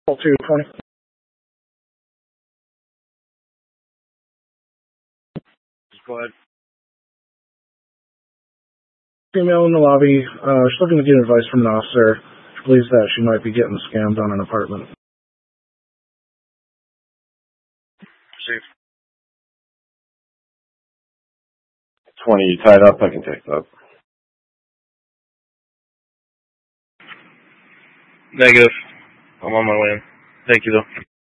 220. Go ahead. Female in the lobby. She's looking to get advice from an officer. She believes that she might be getting scammed on an apartment. Proceed. 20, you tied up? I can take that. Negative. I'm on my way in. Thank you, though.